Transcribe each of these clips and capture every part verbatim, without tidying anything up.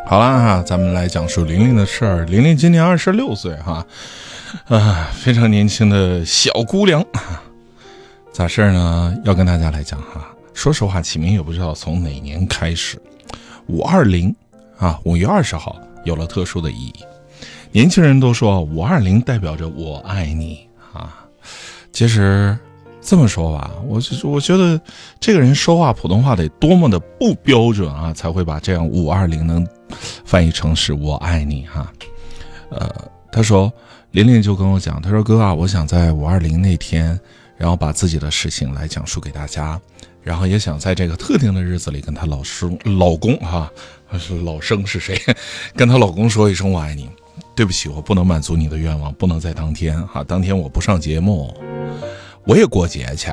好啦哈，咱们来讲述玲玲的事儿。玲玲今年二十六岁哈，啊，非常年轻的小姑娘。咋事儿呢？要跟大家来讲哈。说实话，起名也不知道从哪年开始，五二零啊，五月二十号有了特殊的意义。年轻人都说五二零代表着我爱你啊。其实这么说吧，我我觉得这个人说话普通话得多么的不标准啊，才会把这样五二零能翻译成是我爱你哈。呃，他说琳琳就跟我讲，他说哥啊，我想在五二零那天，然后把自己的事情来讲述给大家，然后也想在这个特定的日子里跟她老生老公哈，是老生是谁？跟她老公说一声我爱你。对不起，我不能满足你的愿望，不能在当天哈，当天我不上节目，我也过节去。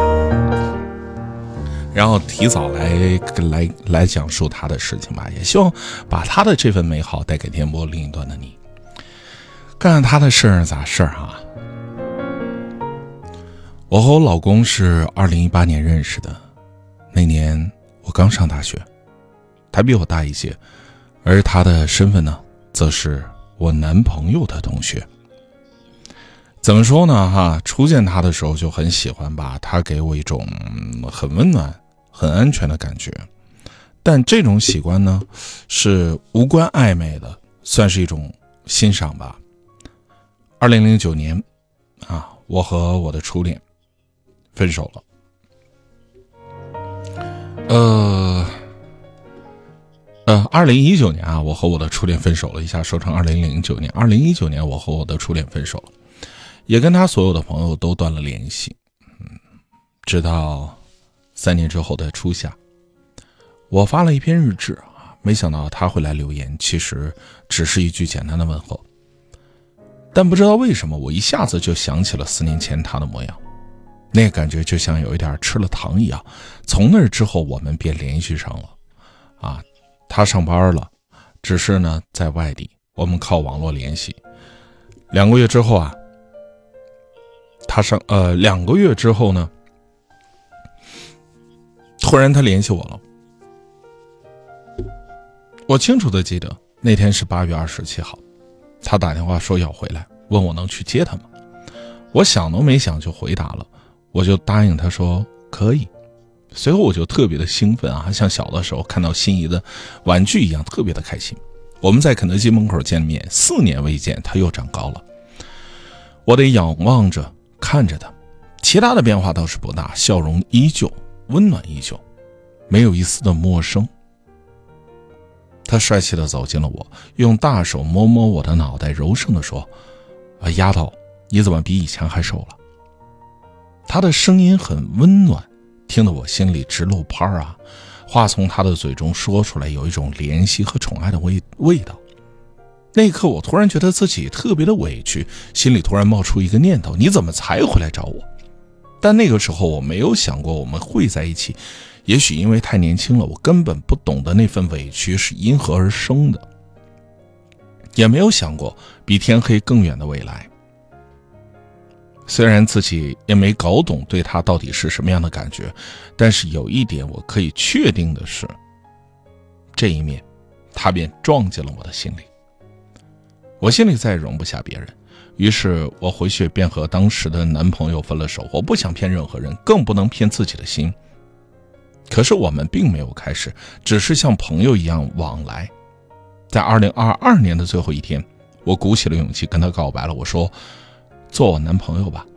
然后提早来来来讲述他的事情吧，也希望把他的这份美好带给电波另一端的你。看看他的事儿咋事儿啊？我和我老公是二零一八年认识的，那年我刚上大学，他比我大一届，而他的身份呢，则是我男朋友的同学。怎么说呢哈，初见他的时候就很喜欢吧，他给我一种很温暖很安全的感觉，但这种喜欢呢是无关暧昧的，算是一种欣赏吧。二零零九年啊，我和我的初恋分手了。呃呃，二零一九年啊，我和我的初恋分手了，一下说成二零零九年。二零一九年，我和我的初恋分手了，也跟他所有的朋友都断了联系。嗯，直到三年之后的初夏，我发了一篇日志啊，没想到他会来留言，其实只是一句简单的问候。但不知道为什么，我一下子就想起了四年前他的模样，那个感觉就像有一点吃了糖一样。从那之后，我们便联系上了啊。他上班了，只是呢在外地，我们靠网络联系。两个月之后啊，他上呃两个月之后呢，突然他联系我了。我清楚的记得那天是八月二十七号，他打电话说要回来，问我能去接他吗？我想都没想就回答了，我就答应他说可以。随后我就特别的兴奋啊，像小的时候看到心仪的玩具一样，特别的开心。我们在肯德基门口见面，四年未见，他又长高了。我得仰望着看着他，其他的变化倒是不大，笑容依旧，温暖依旧，没有一丝的陌生。他帅气的走进了我，用大手摸摸我的脑袋，柔声的说：啊，丫头，你怎么比以前还瘦了？他的声音很温暖，听得我心里直漏泡啊！话从他的嘴中说出来，有一种怜惜和宠爱的味味道。那一刻，我突然觉得自己特别的委屈，心里突然冒出一个念头：你怎么才回来找我？但那个时候我没有想过我们会在一起，也许因为太年轻了，我根本不懂得那份委屈是因何而生的，也没有想过比天黑更远的未来。虽然自己也没搞懂对他到底是什么样的感觉，但是有一点我可以确定的是，这一面他便撞进了我的心里。我心里再也容不下别人，于是我回去便和当时的男朋友分了手。我不想骗任何人，更不能骗自己的心。可是我们并没有开始，只是像朋友一样往来。在二零二二年的最后一天，我鼓起了勇气跟他告白了，我说做我男朋友吧。